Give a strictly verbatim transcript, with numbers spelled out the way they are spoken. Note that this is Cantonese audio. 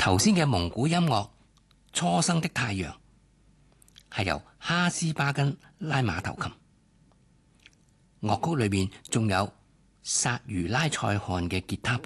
頭先嘅蒙古音樂《初升的太陽》係由哈斯巴根拉馬頭琴，樂曲裏面仲有薩茹拉賽汗嘅吉他。